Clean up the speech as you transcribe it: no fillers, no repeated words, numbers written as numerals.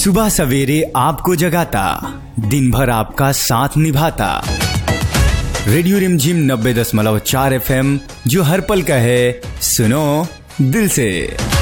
सुबह सवेरे आपको जगाता, दिन भर आपका साथ निभाता। रेडियो रिमझिम 90.4 FM, जो हर पल का है, सुनो दिल से।